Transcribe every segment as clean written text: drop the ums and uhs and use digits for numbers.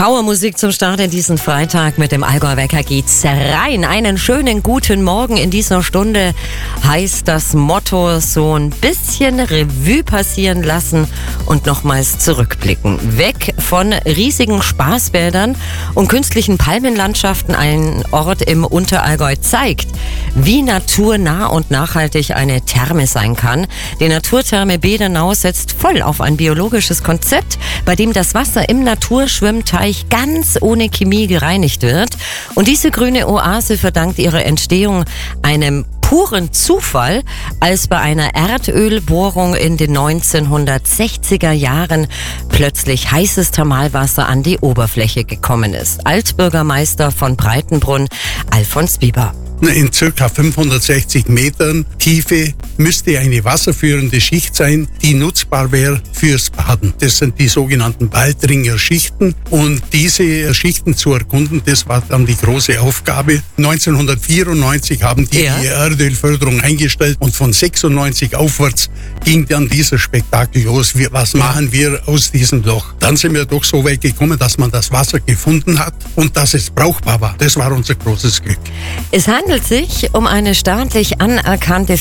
Powermusik zum Start in diesen Freitag. Mit dem Allgäu-Wecker geht's rein. Einen schönen guten Morgen in dieser Stunde heißt das Motto: so ein bisschen Revue passieren lassen und nochmals zurückblicken. Weg von riesigen Spaßbädern und künstlichen Palmenlandschaften. Ein Ort im Unterallgäu zeigt, wie naturnah und nachhaltig eine Therme sein kann. Die Naturtherme Bedenau setzt voll auf ein biologisches Konzept, bei dem das Wasser im Naturschwimmteich ganz ohne Chemie gereinigt wird. Und diese grüne Oase verdankt ihre Entstehung einem puren Zufall, als bei einer Erdölbohrung in den 1960er Jahren plötzlich heißes Thermalwasser an die Oberfläche gekommen ist. Altbürgermeister von Breitenbrunn, Alfons Bieber. In circa 560 Metern Tiefe müsste eine wasserführende Schicht sein, die nutzbar wäre fürs Baden. Das sind die sogenannten Waldringer Schichten. Und diese Schichten zu erkunden, das war dann die große Aufgabe. 1994 haben die Erdölförderung eingestellt und von 96 aufwärts ging dann dieser Spektakel los. Was machen wir aus diesem Loch? Dann sind wir doch so weit gekommen, dass man das Wasser gefunden hat und dass es brauchbar war. Das war unser großes Glück. Es handelt sich um eine staatlich anerkannte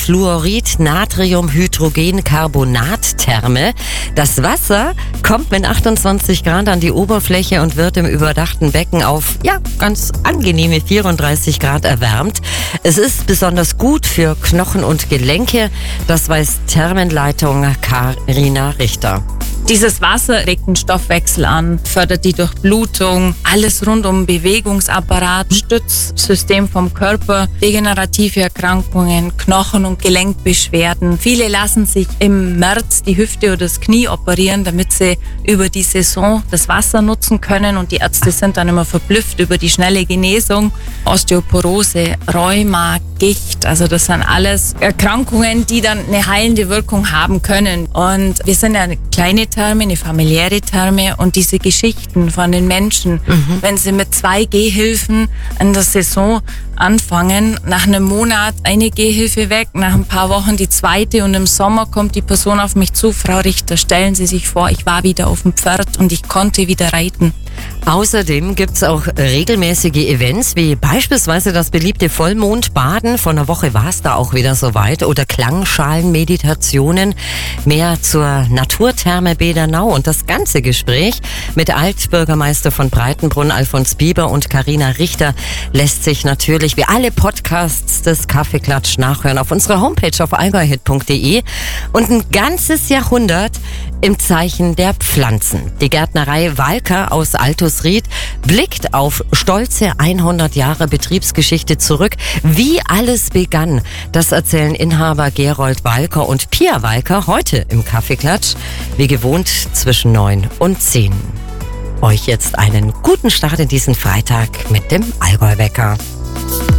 Fluorid-Natrium-Hydrogen-Carbonat-Therme. Das Wasser kommt mit 28 Grad an die Oberfläche und wird im überdachten Becken auf ganz angenehme 34 Grad erwärmt. Es ist besonders gut für Knochen und Gelenke. Das weiß Thermenleitung Carina Richter. Dieses Wasser regt den Stoffwechsel an, fördert die Durchblutung, alles rund um Bewegungsapparat, Stützsystem vom Körper, degenerative Erkrankungen, Knochen- und Gelenkbeschwerden. Viele lassen sich im März die Hüfte oder das Knie operieren, damit sie über die Saison das Wasser nutzen können, und die Ärzte sind dann immer verblüfft über die schnelle Genesung. Osteoporose, Rheuma, Gicht, also das sind alles Erkrankungen, die dann eine heilende Wirkung haben können. Und wir sind ja eine kleine Therme, eine familiäre Therme, und diese Geschichten von den Menschen, wenn sie mit 2 Gehhilfen in der Saison anfangen, nach einem Monat eine Gehhilfe weg, nach ein paar Wochen die zweite, und im Sommer kommt die Person auf mich zu: Frau Richter, stellen Sie sich vor, ich war wieder auf dem Pferd und ich konnte wieder reiten. Außerdem gibt's auch regelmäßige Events, wie beispielsweise das beliebte Vollmondbaden. Vor einer Woche war es da auch wieder soweit. Oder Klangschalenmeditationen. Mehr zur Naturtherme Bedenau und das ganze Gespräch mit Altbürgermeister von Breitenbrunn, Alfons Bieber, und Carina Richter lässt sich natürlich wie alle Podcasts des Kaffeeklatsch nachhören auf unserer Homepage auf allgäuhit.de. Und ein ganzes Jahrhundert im Zeichen der Pflanzen. Die Gärtnerei Walker aus Altusried blickt auf stolze 100 Jahre Betriebsgeschichte zurück. Wie alles begann, das erzählen Inhaber Gerold Walker und Pia Walker heute im Kaffeeklatsch. Wie gewohnt zwischen 9 und 10. Euch jetzt einen guten Start in diesen Freitag mit dem Allgäu-Wecker.